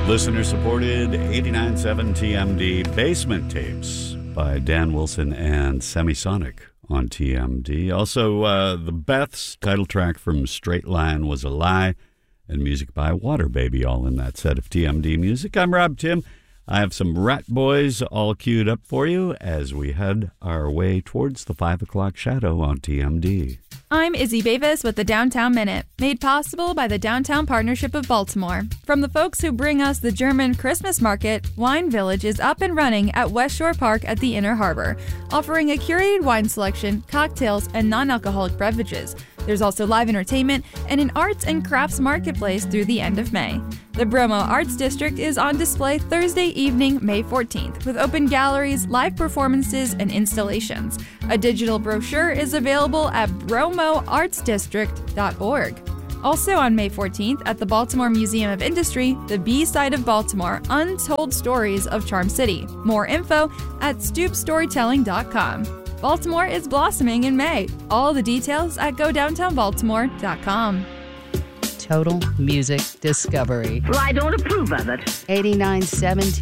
Listener-supported 89.7 TMD Basement Tapes by Dan Wilson and Semisonic on TMD. Also, the Beths title track from Straight Line Was a Lie, and music by Water Baby, all in that set of TMD music. I'm Rob Tim. I have some Rat Boys all queued up for you as we head our way towards the 5 o'clock shadow on TMD. I'm Izzy Bavis with the Downtown Minute, made possible by the Downtown Partnership of Baltimore. From the folks who bring us the German Christmas market, Wine Village is up and running at West Shore Park at the Inner Harbor, offering a curated wine selection, cocktails, and non-alcoholic beverages. There's also live entertainment and an arts and crafts marketplace through the end of May. The Bromo Arts District is on display Thursday evening, May 14th, with open galleries, live performances, and installations. A digital brochure is available at bromoartsdistrict.org. Also on May 14th, at the Baltimore Museum of Industry, the B-Side of Baltimore, Untold Stories of Charm City. More info at stoopstorytelling.com. Baltimore is blossoming in May. All the details at godowntownbaltimore.com. Total Music Discovery. Well, I don't approve of it. 89.7